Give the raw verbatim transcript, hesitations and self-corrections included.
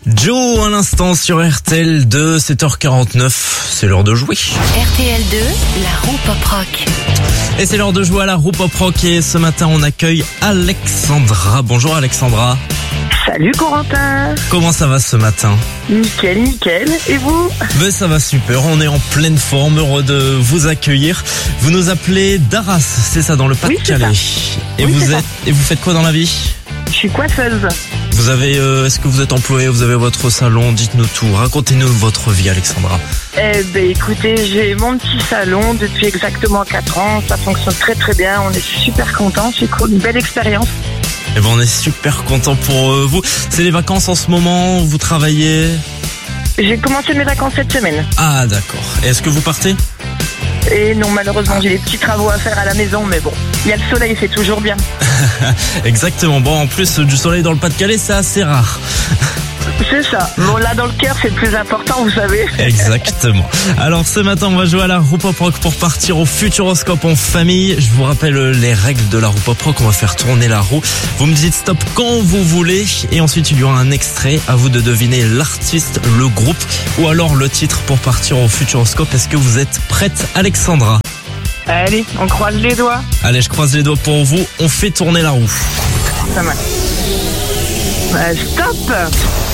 Joe à l'instant sur R T L deux, sept heures quarante-neuf, c'est l'heure de jouer. R T L deux, la roue pop rock. Et c'est l'heure de jouer à la roue pop rock et ce matin on accueille Alexandra. Bonjour Alexandra. Salut Corentin. Comment ça va ce matin? Nickel, nickel. Et vous? Ben ça va super, on est en pleine forme, heureux de vous accueillir. Vous nous appelez d'Arras, c'est ça, dans le Pas-de-Calais. Oui, et oui, vous c'est êtes et vous faites quoi dans la vie? Je suis coiffeuse. Vous avez, euh, est-ce que vous êtes employé, vous avez votre salon, dites-nous tout, racontez-nous votre vie Alexandra. Eh ben écoutez, j'ai mon petit salon depuis exactement quatre ans, ça fonctionne très très bien, on est super contents, c'est cool, une belle expérience. Eh ben on est super content pour euh, vous. C'est les vacances en ce moment, vous travaillez? J'ai commencé mes vacances cette semaine. Ah d'accord, et est-ce que vous partez? Et non, malheureusement, j'ai des petits travaux à faire à la maison, mais bon, il y a le soleil, c'est toujours bien. Exactement, bon en plus du soleil dans le Pas-de-Calais c'est assez rare. C'est ça. Bon, là, dans le cœur, c'est le plus important, vous savez. Exactement. Alors, ce matin, on va jouer à la roue pop rock pour partir au Futuroscope en famille. Je vous rappelle les règles de la roue pop rock. On va faire tourner la roue. Vous me dites stop quand vous voulez. Et ensuite, il y aura un extrait. À vous de deviner l'artiste, le groupe ou alors le titre pour partir au Futuroscope. Est-ce que vous êtes prête, Alexandra? Allez, on croise les doigts. Allez, je croise les doigts pour vous. On fait tourner la roue. Ça marche. Euh, stop.